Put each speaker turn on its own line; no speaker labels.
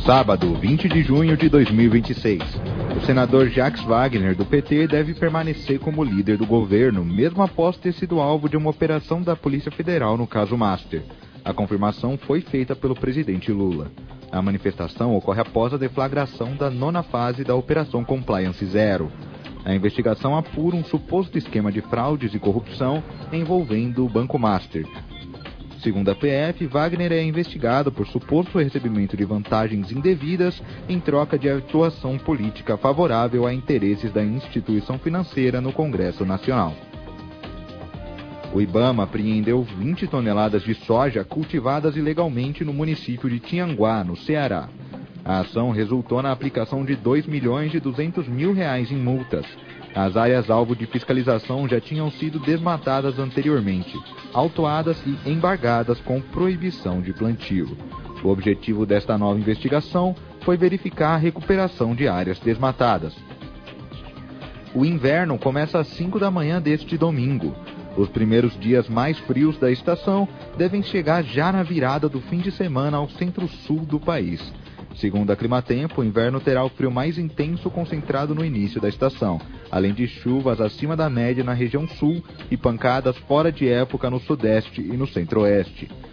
Sábado, 20 de junho de 2026. O senador Jacques Wagner, do PT, deve permanecer como líder do governo, mesmo após ter sido alvo de uma operação da Polícia Federal no caso Master. A confirmação foi feita pelo presidente Lula. A manifestação ocorre após a deflagração da 9ª fase da Operação Compliance Zero. A investigação apura um suposto esquema de fraudes e corrupção envolvendo o Banco Master. Segundo a PF, Wagner é investigado por suposto recebimento de vantagens indevidas em troca de atuação política favorável a interesses da instituição financeira no Congresso Nacional. O IBAMA apreendeu 20 toneladas de soja cultivadas ilegalmente no município de Tianguá, no Ceará. A ação resultou na aplicação de R$ 2.200.000 em multas. As áreas-alvo de fiscalização já tinham sido desmatadas anteriormente, autuadas e embargadas com proibição de plantio. O objetivo desta nova investigação foi verificar a recuperação de áreas desmatadas. O inverno começa às 5 da manhã deste domingo. Os primeiros dias mais frios da estação devem chegar já na virada do fim de semana ao centro-sul do país. Segundo a Climatempo, o inverno terá o frio mais intenso concentrado no início da estação, além de chuvas acima da média na região sul e pancadas fora de época no sudeste e no centro-oeste.